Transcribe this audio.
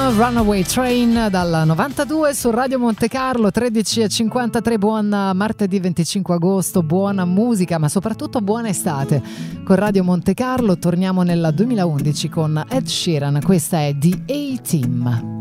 Runaway Train dal 92 su Radio Monte Carlo, 13:53. Buon martedì 25 agosto, buona musica ma soprattutto buona estate con Radio Monte Carlo. Torniamo nel 2011 con Ed Sheeran, questa è The A-Team.